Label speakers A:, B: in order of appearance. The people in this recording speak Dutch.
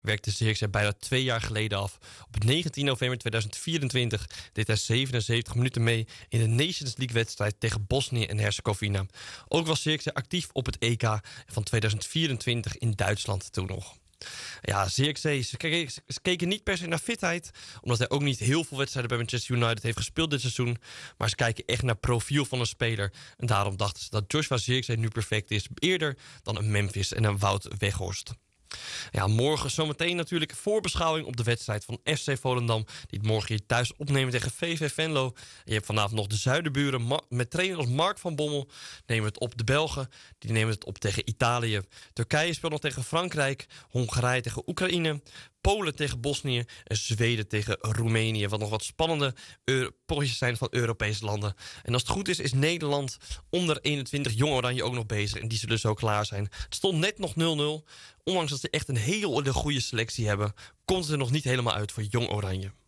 A: werkte Zirkzee bijna 2 jaar geleden af. Op 19 november 2024 deed hij 77 minuten mee in de Nations League-wedstrijd tegen Bosnië en Herzegovina. Ook was Zirkzee actief op het EK van 2024 in Duitsland toen nog. Ja, Zirkzee, ze keken niet per se naar fitheid, omdat hij ook niet heel veel wedstrijden bij Manchester United heeft gespeeld dit seizoen. Maar ze kijken echt naar profiel van een speler. En daarom dachten ze dat Joshua Zirkzee nu perfect is, eerder dan een Memphis en een Wout Weghorst. Ja, morgen zometeen natuurlijk voorbeschouwing op de wedstrijd van FC Volendam, die het morgen hier thuis opnemen tegen VV Venlo. En je hebt vanavond nog de Zuiderburen met trainer als Mark van Bommel. Nemen het op de Belgen, die nemen het op tegen Italië. Turkije speelt nog tegen Frankrijk, Hongarije tegen Oekraïne, Polen tegen Bosnië en Zweden tegen Roemenië. Wat nog wat spannende potjes zijn van Europese landen. En als het goed is, is Nederland onder 21 Jong Oranje ook nog bezig. En die zullen zo klaar zijn. Het stond net nog 0-0. Ondanks dat ze echt een hele goede selectie hebben, komt het er nog niet helemaal uit voor Jong Oranje.